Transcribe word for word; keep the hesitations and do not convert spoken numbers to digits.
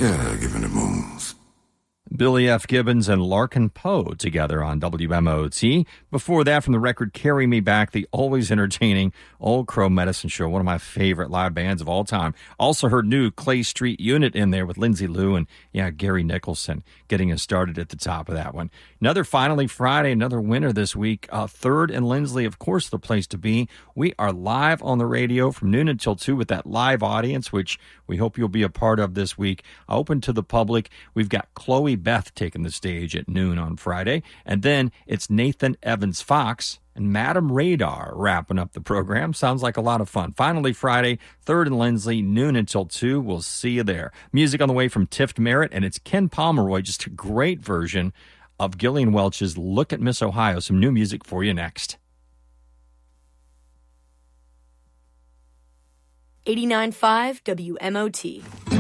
Yeah, give it a move. Billy F. Gibbons and Larkin Poe together on W M O T. Before that, from the record Carry Me Back, the always entertaining Old Crow Medicine Show, one of my favorite live bands of all time. Also heard new Clay Street Unit in there with Lindsay Lou and, yeah, Gary Nicholson getting us started at the top of that one. Another Finally Friday, another winner this week. Uh, Third and Lindsley, of course, the place to be. We are live on the radio from noon until two with that live audience, which we hope you'll be a part of this week. Open to the public. We've got Chloe Beth taking the stage at noon on Friday. And then it's Nathan Evans Fox and Madam Radar wrapping up the program. Sounds like a lot of fun. Finally Friday, Third and Lindsley, noon until two. We'll see you there. Music on the way from Tift Merritt, and it's Ken Pomeroy, just a great version of Gillian Welch's Look at Miss Ohio. Some new music for you next. eighty-nine point five W M O T.